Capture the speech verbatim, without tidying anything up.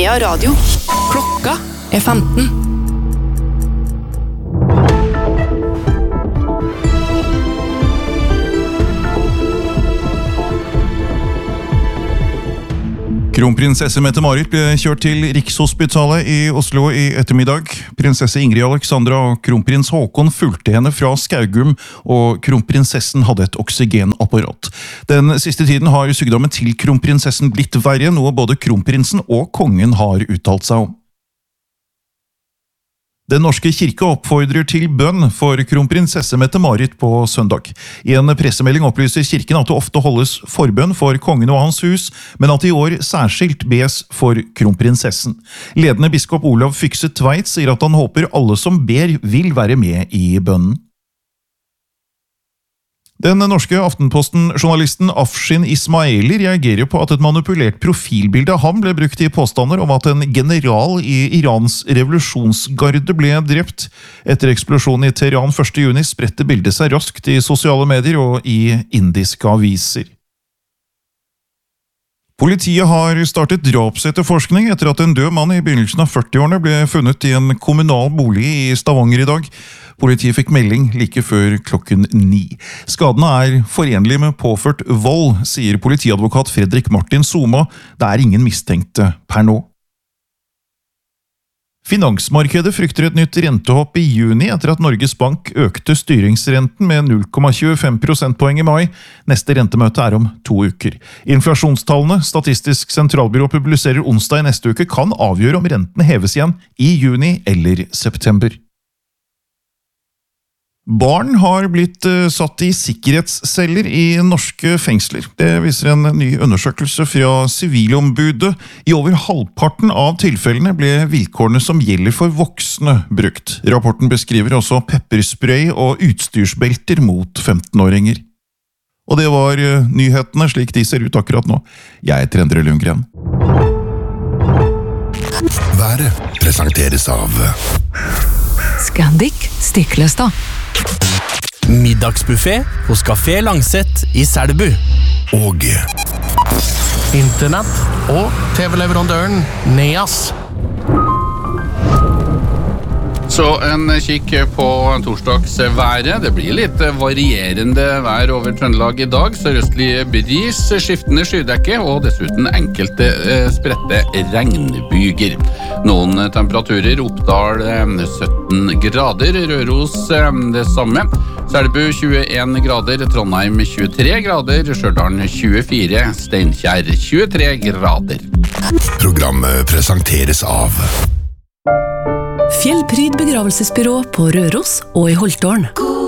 Nea Radio. Klokka er femten. Kronprinsesse Mette-Marit ble kjørt til Rikshospitalet i Oslo i ettermiddag. Prinsesse Ingrid Alexandra og kronprins Håkon fulgte henne fra Skaugum, og kronprinsessen hadde et oksygenapparat. Den siste tiden har sykdommen til kronprinsessen blitt verre, noe både kronprinsen og kongen har uttalt seg om. Den norske kirke oppfordrer til bønn for kronprinsesse Mette-Marit på søndag. I en pressemelding opplyser kirken at det ofte holdes forbønn for kongen og hans hus, men at det i år særskilt bes for kronprinsessen. Ledende biskop Olav Fykse Tveit sier at han håper alle som ber vil være med i bønnen. Den norske Aftenposten-journalisten Afshin Ismaili reagerer på at et manipulert profilbilde av ham ble brukt i påstander om at en general i Irans revolusjonsgarde ble drept. Etter eksplosjonen i Teheran første juni spredte bildet seg raskt i sosiale medier og i indiske aviser. Politiet har startet drapsetterforskning etter at en død mann i begynnelsen av førtiårene ble funnet i en kommunal bolig i Stavanger i dag. Politiet fikk melding like før klokken ni. Skadene er forenlige med påført vold, sier politiadvokat Fredrik Martin Soma. Det er ingen mistenkte per nå. Finansmarkedet frykter et nytt rentehopp i juni etter at Norges Bank økte styringsrenten med null komma tjuefem prosentpoeng i mai. Neste rentemøte er om to uker. Inflasjonstallene Statistisk sentralbyrå publiserer onsdag i neste uke kan avgjøre om renten heves igjen i juni eller september. Barn har blitt satt i sikkerhetsceller i norske fengsler. Det viser en ny undersøkelse fra Sivilombudet. I over halvparten av tilfellene ble vilkårene som gjelder for voksne brukt. Rapporten beskriver også pepperspray og utstyrsbelter mot femtenåringer. Og det var nyhetene slik de ser ut akkurat nå. Jeg heter Endre Lundgren. Været presenteres av Scandic Stiklestad. Middagsbuffet hos Café Langset i Selbu. og Internett og T V-leverandøren Neas. Så en kikk på torsdagsværet. Det blir litt varierende vær over Trøndelag i dag. Sørøstlig bris, skiftende skydekke og dessuten enkelte spredte regnbyger. Noen temperaturer, Oppdal sytten grader, Røros det samme. Selbu tjueen grader, Trondheim tjuetre grader, Stjørdal tjuefire, Steinkjer tjuetre grader. Programmet presenteres av Fjellpryd begravelsesbyrå på Røros og i Holtålen.